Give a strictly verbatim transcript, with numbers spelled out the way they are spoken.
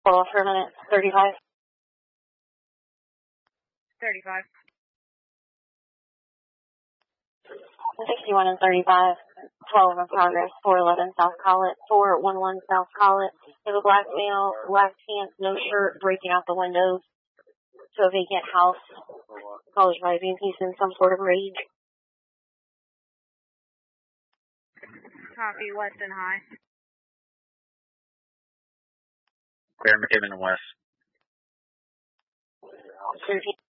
Hold on for a minute. thirty-five. thirty-five. sixty-one and thirty-five. twelve in progress. four eleven South Collet. four one one South Collet. There's a black male, black pants, no shirt, breaking out the windows to a vacant house. College driving. He's in some sort of rage. Copy, west and high. Clear McKibben and west. thirteen.